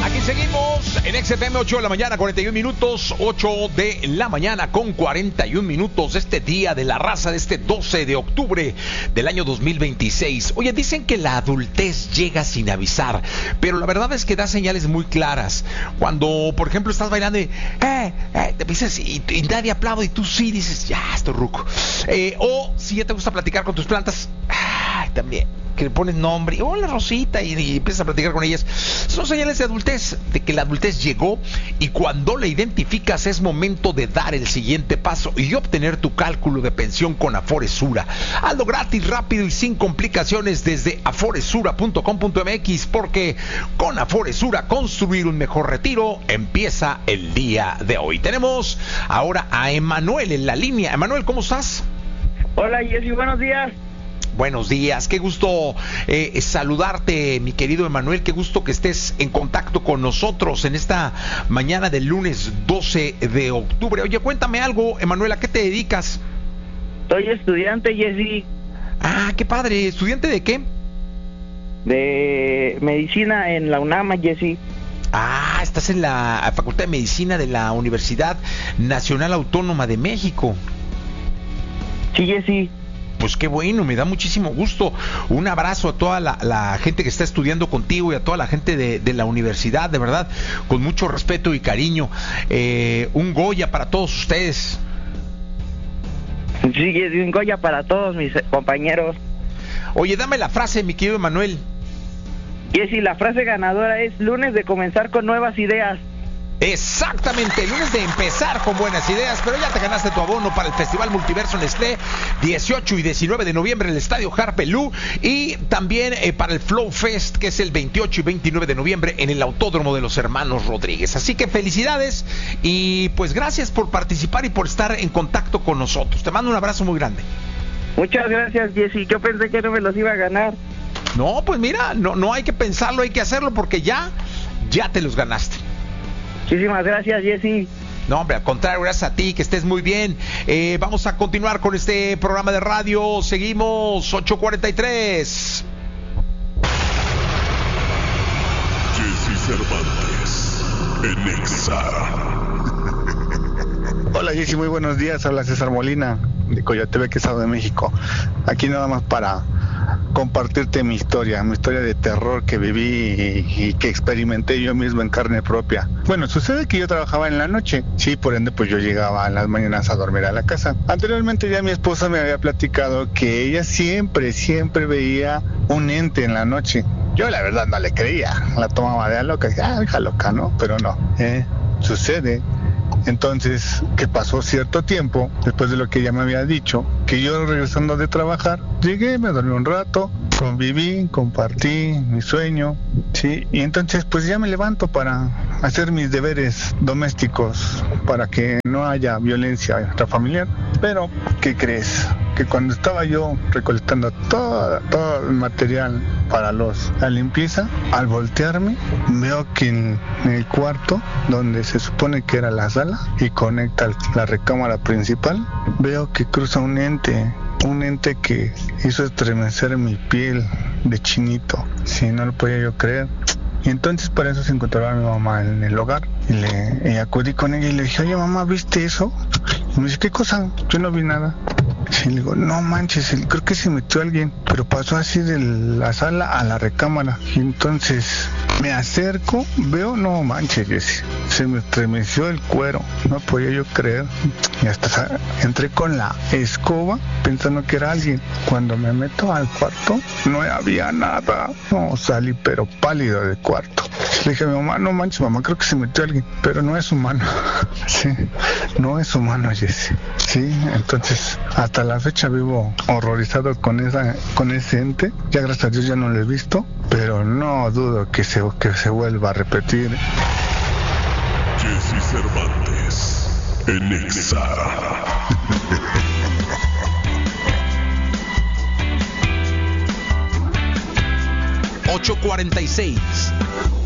Aquí seguimos en XFM, 8 de la mañana, 41 minutos, 8 de la mañana con 41 minutos, este día de la raza, de este 12 de octubre del año 2026. Oye, dicen que la adultez llega sin avisar, pero la verdad es que da señales muy claras. Cuando, por ejemplo, estás bailando y te pisas y nadie aplaude y tú sí dices, ya, estoy ruco. O si ya te gusta platicar con tus plantas, también, que le pones nombre, hola Rosita, y empiezas a platicar con ellas. Son señales de adultez, de que la adultez llegó, y cuando la identificas es momento de dar el siguiente paso y obtener tu cálculo de pensión con Afore-Sura. Hazlo gratis, rápido y sin complicaciones desde aforesura.com.mx, porque con Afore-Sura construir un mejor retiro empieza el día de hoy. Tenemos ahora a Emanuel en la línea. Emanuel, ¿cómo estás? Hola Jessy, buenos días. Buenos días, qué gusto saludarte, mi querido Emanuel, qué gusto que estés en contacto con nosotros en esta mañana del lunes 12 de octubre. Oye, cuéntame algo, Emanuel, ¿a qué te dedicas? Soy estudiante, Jessy. Ah, qué padre, ¿estudiante de qué? De medicina en la UNAM, Jessy. Ah, estás en la Facultad de Medicina de la Universidad Nacional Autónoma de México. Sí, Jessy. Pues qué bueno, me da muchísimo gusto. Un abrazo a toda la gente que está estudiando contigo y a toda la gente de la universidad, de verdad, con mucho respeto y cariño. Un Goya para todos ustedes. Sí, Jessy, un Goya para todos mis compañeros. Oye, dame la frase, mi querido Emanuel. Jessy, la frase ganadora es lunes de comenzar con nuevas ideas. Exactamente, el lunes de empezar con buenas ideas, pero ya te ganaste tu abono para el Festival Multiverso Nestlé, 18 y 19 de noviembre en el Estadio Harpelú, y también para el Flow Fest, que es el 28 y 29 de noviembre en el Autódromo de los Hermanos Rodríguez. Así que felicidades y pues gracias por participar y por estar en contacto con nosotros. Te mando un abrazo muy grande. Muchas gracias, Jessy. Yo pensé que no me los iba a ganar. No, pues mira, no hay que pensarlo, hay que hacerlo porque ya te los ganaste. Muchísimas gracias, Jessy. No, hombre, al contrario, gracias a ti, que estés muy bien. Vamos a continuar con este programa de radio. Seguimos, 8:43. Jessy Cervantes, en Exa. Hola Jessy, muy buenos días. Habla César Molina, de Coyotepeque, Estado de México. Aquí nada más para compartirte mi historia de terror que viví y que experimenté yo mismo en carne propia. Bueno, sucede que yo trabajaba en la noche, sí, por ende pues yo llegaba en las mañanas a dormir a la casa. Anteriormente ya mi esposa me había platicado que ella siempre veía un ente en la noche. Yo la verdad no le creía, la tomaba de a loca, hija loca, ¿no? Pero no, sucede. Entonces, que pasó cierto tiempo, después de lo que ella me había dicho, que yo regresando de trabajar, llegué, me dormí un rato, conviví, compartí mi sueño, ¿sí? Y entonces pues ya me levanto para hacer mis deberes domésticos, para que no haya violencia intrafamiliar. Pero, ¿qué crees? Que cuando estaba yo recolectando todo el material para la limpieza, al voltearme, veo que en el cuarto, donde se supone que era la sala y conecta la recámara principal, veo que cruza un ente que hizo estremecer mi piel de chinito. Si no lo podía yo creer. Y entonces para eso se encontraba mi mamá en el hogar y acudí con ella y le dije, oye mamá, ¿viste eso? Y me dice, ¿qué cosa? Yo no vi nada. Y le digo, no manches, creo que se metió alguien, pero pasó así de la sala a la recámara. Y entonces me acerco, veo, no manches, Jessy, se me estremeció el cuero, no podía yo creer. Y hasta entré con la escoba pensando que era alguien. Cuando me meto al cuarto, no había nada. No, salí pero pálido del cuarto. Le dije a mi mamá, no manches mamá, creo que se metió alguien, pero no es humano. Sí, no es humano, Jessy. Sí, entonces hasta la fecha vivo horrorizado con ese ente. Ya gracias a Dios ya no lo he visto, pero no dudo que se vuelva a repetir. Jessy Cervantes, en Exa. 8:46.